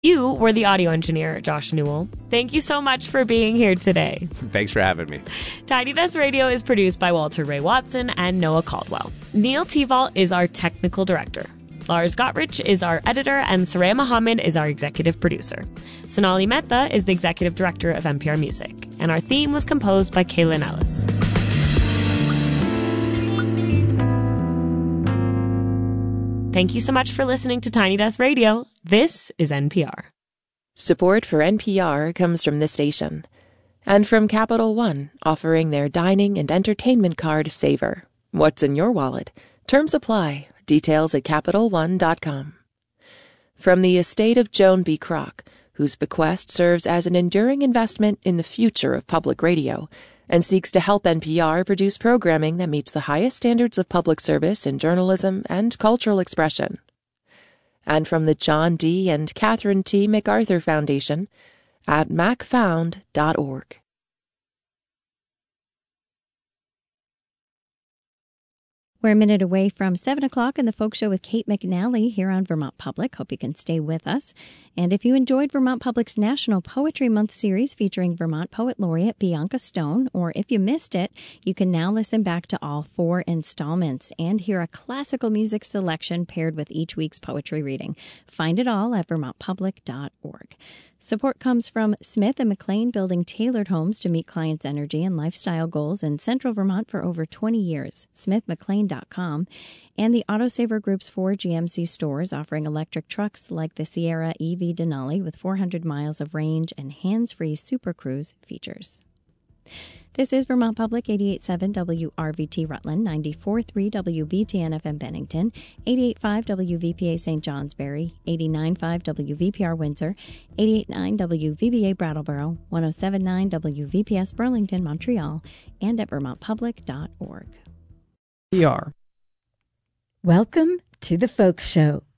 You were the audio engineer, Josh Newell. Thank you so much for being here today. Thanks for having me. Tiny Desk Radio is produced by Walter Ray Watson and Noah Caldwell. Neil Teval is our technical director. Lars Gottrich is our editor, and Saraya Muhammad is our executive producer. Sonali Mehta is the executive director of NPR Music, and our theme was composed by Kaylin Ellis. Thank you so much for listening to Tiny Desk Radio. This is NPR. Support for NPR comes from this station and from Capital One, offering their dining and entertainment card Savor. What's in your wallet? Terms apply. Details at CapitalOne.com. From the estate of Joan B. Kroc, whose bequest serves as an enduring investment in the future of public radio and seeks to help NPR produce programming that meets the highest standards of public service in journalism and cultural expression. And from the John D. and Catherine T. MacArthur Foundation at macfound.org. We're a minute away from 7 o'clock in the Folk Show with Kate McNally here on Vermont Public. Hope you can stay with us. And if you enjoyed Vermont Public's National Poetry Month series featuring Vermont Poet Laureate Bianca Stone, or if you missed it, you can now listen back to all 4 installments and hear a classical music selection paired with each week's poetry reading. Find it all at vermontpublic.org. Support comes from Smith & McLean, building tailored homes to meet clients' energy and lifestyle goals in central Vermont for over 20 years. SmithMcLean.com. And the Autosaver Group's 4 GMC stores offering electric trucks like the Sierra EV Denali with 400 miles of range and hands-free Super Cruise features. This is Vermont Public, 88.7 WRVT Rutland, 94.3 WBTN-FM Bennington, 88.5 WVPA St. Johnsbury, 89.5 WVPR Windsor, 88.9 WVBA Brattleboro, 107.9 WVPS Burlington, Montreal, and at vermontpublic.org. We are. Welcome to the Folk Show.